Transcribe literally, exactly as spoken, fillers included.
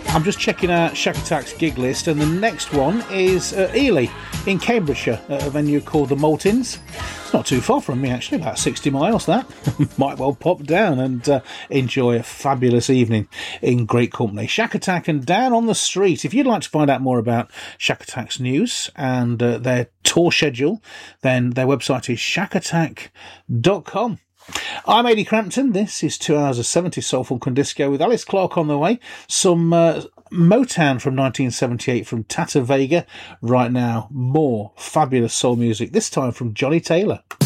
I'm just checking out Shack Attack's gig list, and the next one is uh, Ely in Cambridgeshire at a venue called the Maltins. It's not too far from me, actually, about sixty miles, that. Might well pop down and uh, enjoy a fabulous evening in great company. Shack Attack and Down on the Street. If you'd like to find out more about Shack Attack's news and uh, their tour schedule, then their website is shack attack dot com. I'm Adi Crampton. This is two hours of seventy soulful disco with Alice Clark on the way. Some uh, Motown from nineteen seventy-eight from Tata Vega. Right now, more fabulous soul music, this time from Johnny Taylor.